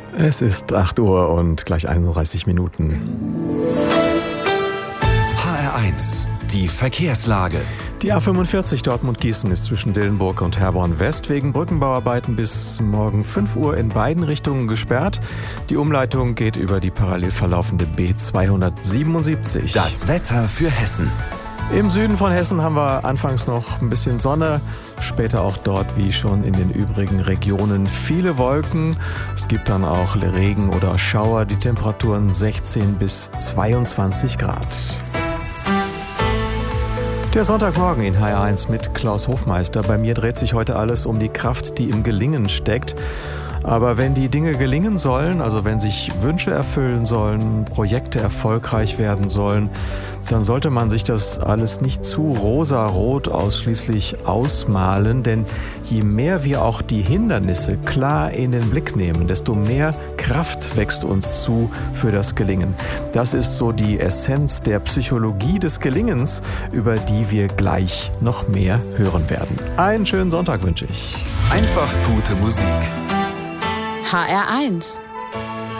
Es ist 8 Uhr und gleich 31 Minuten. HR1, die Verkehrslage. Die A45 Dortmund-Gießen ist zwischen Dillenburg und Herborn-West wegen Brückenbauarbeiten bis morgen 5 Uhr in beiden Richtungen gesperrt. Die Umleitung geht über die parallel verlaufende B277. Das Wetter für Hessen. Im Süden von Hessen haben wir anfangs noch ein bisschen Sonne, später auch dort wie schon in den übrigen Regionen viele Wolken. Es gibt dann auch Regen oder Schauer, die Temperaturen 16 bis 22 Grad. Der Sonntagmorgen in HR1 mit Klaus Hofmeister. Bei mir dreht sich heute alles um die Kraft, die im Gelingen steckt. Aber wenn die Dinge gelingen sollen, also wenn sich Wünsche erfüllen sollen, Projekte erfolgreich werden sollen, dann sollte man sich das alles nicht zu rosarot ausschließlich ausmalen, denn je mehr wir auch die Hindernisse klar in den Blick nehmen, desto mehr Kraft wächst uns zu für das Gelingen. Das ist so die Essenz der Psychologie des Gelingens, über die wir gleich noch mehr hören werden. Einen schönen Sonntag wünsche ich. Einfach gute Musik. HR1